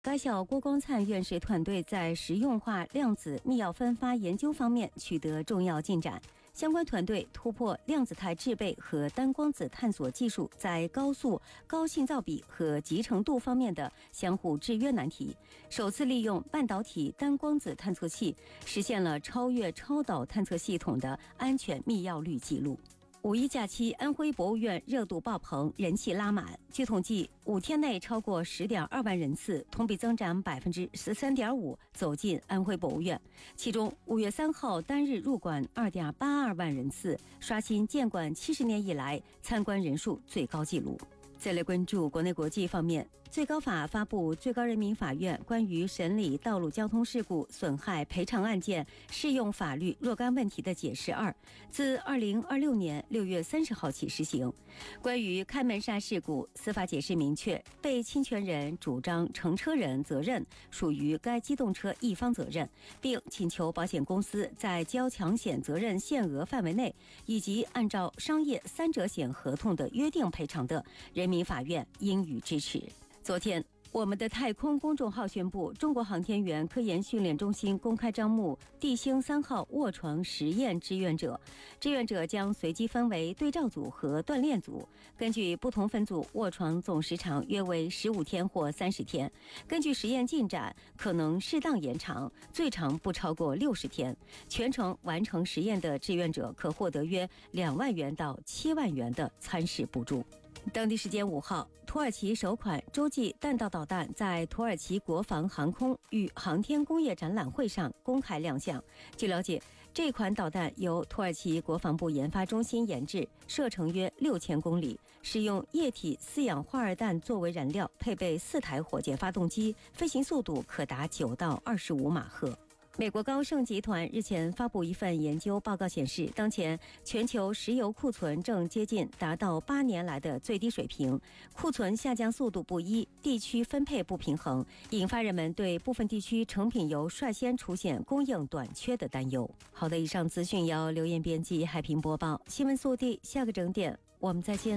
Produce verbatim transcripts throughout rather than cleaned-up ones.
该校郭光灿院士团队在实用化量子密钥分发研究方面取得重要进展。相关团队突破量子态制备和单光子探索技术在高速、高信噪比和集成度方面的相互制约难题，首次利用半导体单光子探测器实现了超越超导探测系统的安全密钥率记录。五一假期，安徽博物院热度爆棚，人气拉满。据统计，五天内超过十点二万人次，同比增长百分之十三点五，走进安徽博物院。其中，五月三号单日入馆二点八二万人次，刷新建馆七十年以来参观人数最高纪录。再来关注国内国际方面，最高法发布《最高人民法院关于审理道路交通事故损害赔偿案件适用法律若干问题的解释二》，自二零二六年六月三十号起施行。关于开门煞事故，司法解释明确，被侵权人主张乘车人责任属于该机动车一方责任，并请求保险公司在交强险责任限额范围内，以及按照商业三者险合同的约定赔偿的，人民法院应予支持。昨天，我们的太空公众号宣布，中国航天员科研训练中心公开招募地星三号卧床实验志愿者，志愿者将随机分为对照组和锻炼组，根据不同分组卧床总时长约为十五天或三十天，根据实验进展可能适当延长，最长不超过六十天。全程完成实验的志愿者可获得约两万元到七万元的参试补助。当地时间五号，土耳其首款洲际弹道导弹在土耳其国防航空与航天工业展览会上公开亮相。据了解，这款导弹由土耳其国防部研发中心研制，射程约六千公里，使用液体四氧化二氮作为燃料，配备四台火箭发动机，飞行速度可达九到二十五马赫。美国高盛集团日前发布一份研究报告显示，当前全球石油库存正接近达到八年来的最低水平，库存下降速度不一，地区分配不平衡，引发人们对部分地区成品油率先出现供应短缺的担忧。好的，以上资讯由刘燕编辑，海平播报。新闻速递，下个整点我们再见。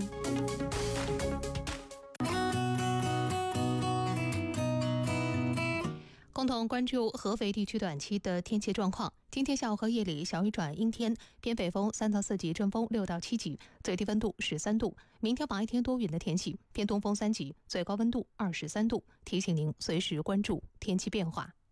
共同关注合肥地区短期的天气状况。今天下午和夜里小雨转阴天，偏北风三到四级，阵风六到七级，最低温度十三度。明天白天多云的天气，偏东风三级，最高温度二十三度。提醒您随时关注天气变化。